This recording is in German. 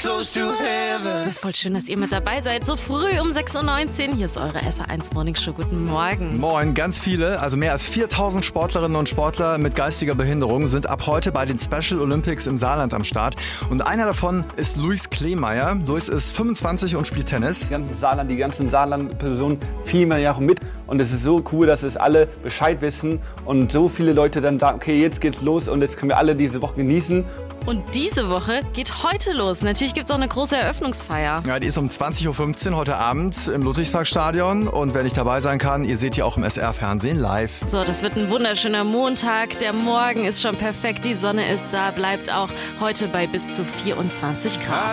Das ist voll schön, dass ihr mit dabei seid. So früh um 6.19 Uhr. Hier ist eure SR1 Morning Show. Guten Morgen. Moin, ganz viele, also mehr als 4000 Sportlerinnen und Sportler mit geistiger Behinderung sind ab heute bei den Special Olympics im Saarland am Start. Und einer davon ist Luis Kleemeyer. Luis ist 25 und spielt Tennis. Die ganzen Saarland-Personen fiebern ja auch mit. Und es ist so cool, dass es alle Bescheid wissen und so viele Leute dann sagen, okay, jetzt geht's los und jetzt können wir alle diese Woche genießen. Und diese Woche geht heute los. Natürlich gibt es auch eine große Eröffnungsfeier. Ja, die ist um 20.15 Uhr heute Abend im Ludwigsparkstadion. Und wer nicht dabei sein kann, ihr seht die auch im SR-Fernsehen live. So, das wird ein wunderschöner Montag. Der Morgen ist schon perfekt, die Sonne ist da, bleibt auch heute bei bis zu 24 Grad.